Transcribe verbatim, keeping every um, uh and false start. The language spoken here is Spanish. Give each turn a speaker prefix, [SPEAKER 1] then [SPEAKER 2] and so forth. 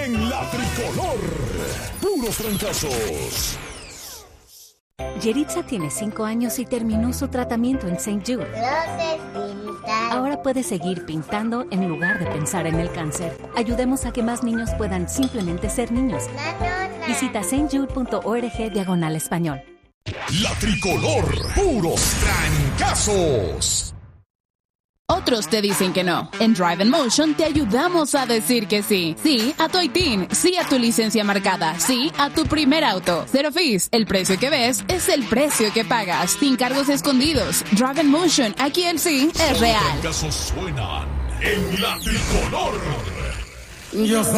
[SPEAKER 1] en la tricolor. Puros trancazos.
[SPEAKER 2] Yeritza tiene cinco años y terminó su tratamiento en Saint Jude. Ahora puede seguir pintando en lugar de pensar en el cáncer. Ayudemos a que más niños puedan simplemente ser niños. Visita saintjude.org diagonal español.
[SPEAKER 1] La tricolor. Puros trancazos.
[SPEAKER 3] Otros te dicen que no. En Drive and Motion te ayudamos a decir que sí. Sí a tu I T I N. Sí a tu licencia marcada. Sí a tu primer auto. Cero fees. El precio que ves es el precio que pagas. Sin cargos escondidos. Drive and Motion. Aquí el sí es real.
[SPEAKER 1] Los trancazos suenan en la tricolor.
[SPEAKER 4] Yo